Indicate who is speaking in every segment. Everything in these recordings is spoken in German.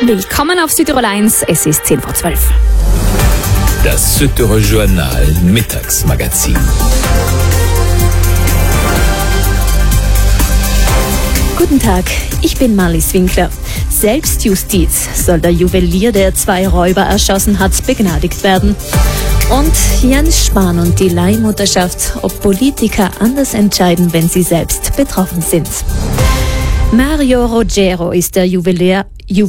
Speaker 1: Willkommen auf Südtirol 1, es ist 10:12.
Speaker 2: Das Südtirol Journal Mittagsmagazin.
Speaker 3: Guten Tag, ich bin Marlies Winkler. Selbstjustiz soll der Juwelier, der 2 Räuber erschossen hat, begnadigt werden. Und Jens Spahn und die Leihmutterschaft, ob Politiker anders entscheiden, wenn sie selbst betroffen sind. Mario Rogero ist der Juwelier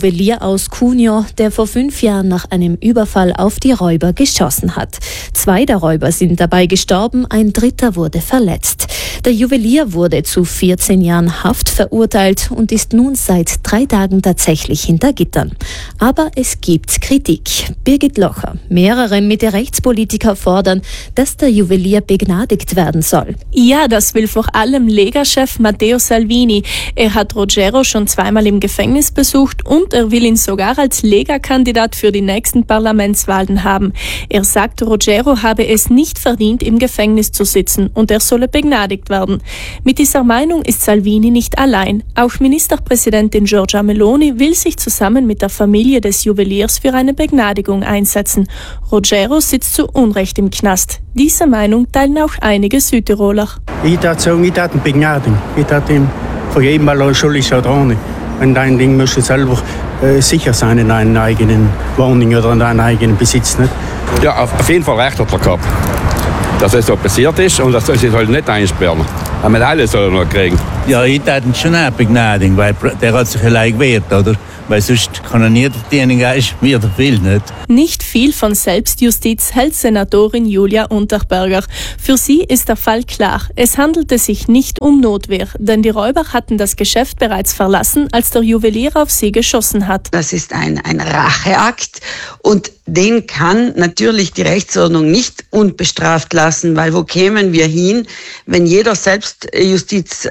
Speaker 3: aus Cuneo, der vor 5 Jahren nach einem Überfall auf die Räuber geschossen hat. 2 der Räuber sind dabei gestorben, ein 3. wurde verletzt. Der Juwelier wurde zu 14 Jahren Haft verurteilt und ist nun seit 3 Tagen tatsächlich hinter Gittern. Aber es gibt Kritik. Birgit Locher, mehrere Mitte-Rechtspolitiker fordern, dass der Juwelier begnadigt werden soll.
Speaker 4: Ja, das will vor allem Lega-Chef Matteo Salvini. Er hat Rogero schon 2-mal im Gefängnis besucht und er will ihn sogar als Lega-Kandidat für die nächsten Parlamentswahlen haben. Er sagt, Rogero habe es nicht verdient, im Gefängnis zu sitzen und er solle begnadigt werden. Mit dieser Meinung ist Salvini nicht allein. Auch Ministerpräsidentin Giorgia Meloni will sich zusammen mit der Familie des Juweliers für eine Begnadigung einsetzen. Rogero sitzt zu Unrecht im Knast. Diese Meinung teilen auch einige Südtiroler.
Speaker 5: Ich würde sagen, ich würde ihn begnadigen. Ich würde ihm vergeben, weil er schuldig ist oder nicht. Und dein Ding musst du selber sicher sein in deinen eigenen Wohnung oder in deinem eigenen Besitz. Nicht?
Speaker 6: Ja, auf jeden Fall recht hat er gehabt, dass es so passiert ist und das soll sich halt nicht einsperren. Aber Medaille soll er noch kriegen.
Speaker 7: Ja, ich würde ihn schon auch begnadigen, weil der hat sich allein gewehrt, oder? Weil sonst kann er nicht verdienen, wie er will, nicht?
Speaker 4: Nicht viel von Selbstjustiz hält Senatorin Julia Unterberger. Für sie ist der Fall klar. Es handelte sich nicht um Notwehr, denn die Räuber hatten das Geschäft bereits verlassen, als der Juwelier auf sie geschossen hat.
Speaker 8: Das ist ein Racheakt und den kann natürlich die Rechtsordnung nicht unbestraft lassen, weil wo kämen wir hin, wenn jeder Selbstjustiz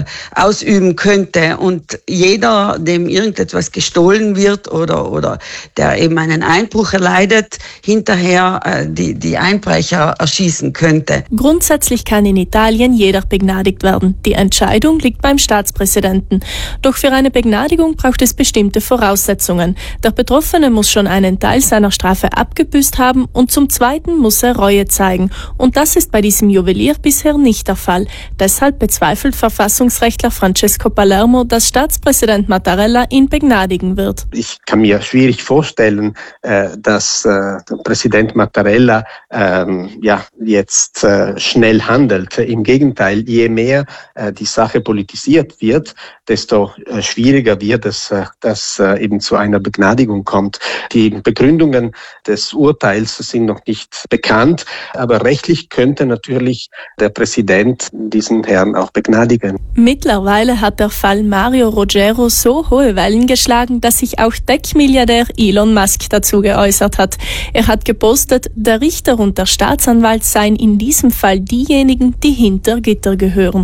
Speaker 8: ausüben könnte und jeder, dem irgendetwas gestohlen wird oder der eben einen Einbruch erleidet, hinterher die Einbrecher erschießen könnte.
Speaker 4: Grundsätzlich kann in Italien jeder begnadigt werden. Die Entscheidung liegt beim Staatspräsidenten. Doch für eine Begnadigung braucht es bestimmte Voraussetzungen. Der Betroffene muss schon einen Teil seiner Strafe abgebüßt haben und zum Zweiten muss er Reue zeigen. Und das ist bei diesem Juwelier bisher nicht der Fall. Deshalb bezweifelt Verfassungsrechtler Francesco Palermo, dass Staatspräsident Mattarella ihn begnadigen wird.
Speaker 9: Ich kann mir schwierig vorstellen, dass Präsident Mattarella jetzt schnell handelt. Im Gegenteil, je mehr die Sache politisiert wird, desto schwieriger wird es, dass eben zu einer Begnadigung kommt. Die Begründungen des Urteils sind noch nicht bekannt, aber rechtlich könnte natürlich der Präsident diesen Herrn auch begnadigen.
Speaker 4: Mittlerweile hat der Fall Mario Rogero so hohe Wellen geschlagen, dass sich auch Tech-Milliardär Elon Musk dazu geäußert hat. Er hat gepostet, der Richter und der Staatsanwalt seien in diesem Fall diejenigen, die hinter Gitter gehören.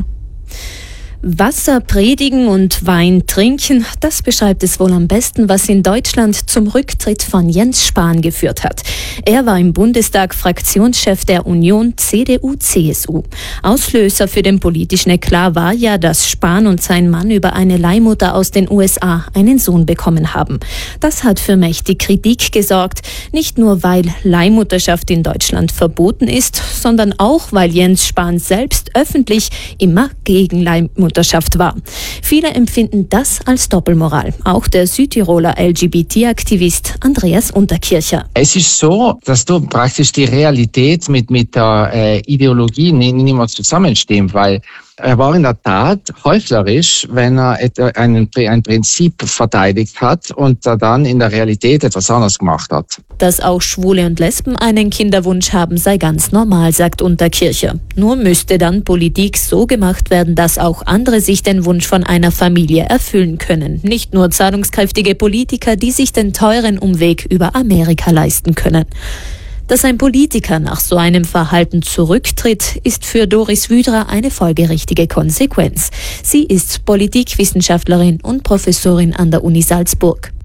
Speaker 3: Wasser predigen und Wein trinken, das beschreibt es wohl am besten, was in Deutschland zum Rücktritt von Jens Spahn geführt hat. Er war im Bundestag Fraktionschef der Union CDU-CSU. Auslöser für den politischen Eklat war ja, dass Spahn und sein Mann über eine Leihmutter aus den USA einen Sohn bekommen haben. Das hat für mächtige Kritik gesorgt, nicht nur weil Leihmutterschaft in Deutschland verboten ist, sondern auch weil Jens Spahn selbst öffentlich immer gegen Leihmutterschaft war. Viele empfinden das als Doppelmoral. Auch der Südtiroler LGBT-Aktivist Andreas Unterkircher.
Speaker 10: Es ist so, dass du praktisch die Realität mit der Ideologie nicht mehr zusammenstehen, weil er war in der Tat heuchlerisch, wenn er ein Prinzip verteidigt hat und dann in der Realität etwas anderes gemacht hat.
Speaker 3: Dass auch Schwule und Lesben einen Kinderwunsch haben, sei ganz normal, sagt Unterkircher. Nur müsste dann Politik so gemacht werden, dass auch andere sich den Wunsch von einer Familie erfüllen können. Nicht nur zahlungskräftige Politiker, die sich den teuren Umweg über Amerika leisten können. Dass ein Politiker nach so einem Verhalten zurücktritt, ist für Doris Wüdra eine folgerichtige Konsequenz. Sie ist Politikwissenschaftlerin und Professorin an der Uni Salzburg.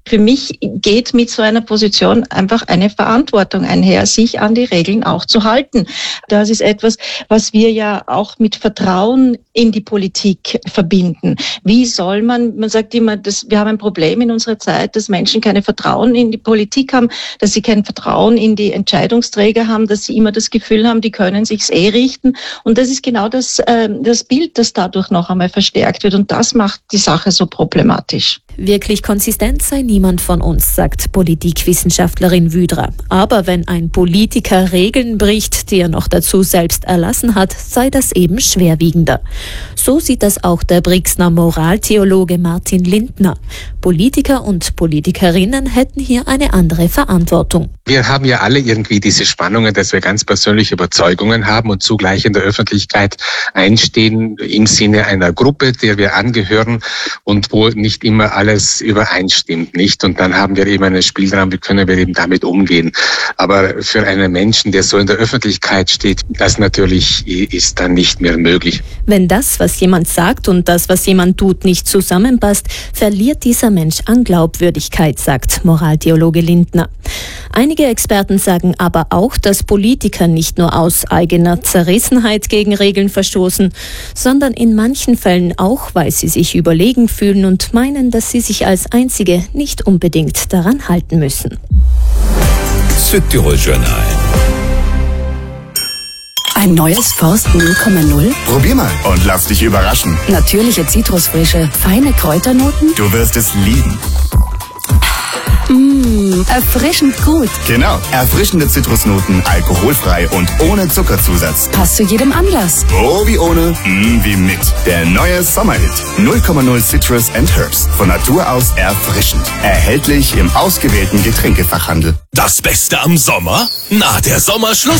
Speaker 11: Für mich geht mit so einer Position einfach eine Verantwortung einher, sich an die Regeln auch zu halten. Das ist etwas, was wir ja auch mit Vertrauen in die Politik verbinden. Wie soll man sagt immer, wir haben ein Problem in unserer Zeit, dass Menschen kein Vertrauen in die Politik haben, dass sie kein Vertrauen in die Entscheidungsträger haben, dass sie immer das Gefühl haben, die können sich's richten. Und das ist genau das Bild, das dadurch noch einmal verstärkt wird. Und das macht die Sache so problematisch.
Speaker 3: Wirklich konsistent sei niemand von uns, sagt Politikwissenschaftlerin Wüdra. Aber wenn ein Politiker Regeln bricht, die er noch dazu selbst erlassen hat, sei das eben schwerwiegender. So sieht das auch der Brixner Moraltheologe Martin Lindner. Politiker und Politikerinnen hätten hier eine andere Verantwortung.
Speaker 12: Wir haben ja alle irgendwie diese Spannungen, dass wir ganz persönliche Überzeugungen haben und zugleich in der Öffentlichkeit einstehen im Sinne einer Gruppe, der wir angehören und wo nicht immer alles übereinstimmt, nicht? Und dann haben wir eben einen Spielraum, wie können wir eben damit umgehen. Aber für einen Menschen, der so in der Öffentlichkeit steht, das natürlich ist dann nicht mehr möglich.
Speaker 3: Wenn das, was jemand sagt und das, was jemand tut, nicht zusammenpasst, verliert dieser Mensch an Glaubwürdigkeit, sagt Moraltheologe Lindner. Einige Experten sagen aber auch, dass Politiker nicht nur aus eigener Zerrissenheit gegen Regeln verstoßen, sondern in manchen Fällen auch, weil sie sich überlegen fühlen und meinen, dass sie sich als Einzige nicht unbedingt daran halten müssen.
Speaker 2: Südtirol Journal.
Speaker 13: Ein neues Forst 0,0?
Speaker 14: Probier mal und lass dich überraschen.
Speaker 13: Natürliche Zitrusfrische, feine Kräuternoten?
Speaker 14: Du wirst es lieben.
Speaker 13: Erfrischend gut.
Speaker 14: Genau, erfrischende Zitrusnoten, alkoholfrei und ohne Zuckerzusatz.
Speaker 13: Passt zu jedem Anlass.
Speaker 14: Oh, wie ohne, wie mit. Der neue Sommerhit 0,0 Citrus and Herbs. Von Natur aus erfrischend. Erhältlich im ausgewählten Getränkefachhandel.
Speaker 15: Das Beste am Sommer? Na, der Sommerschluss.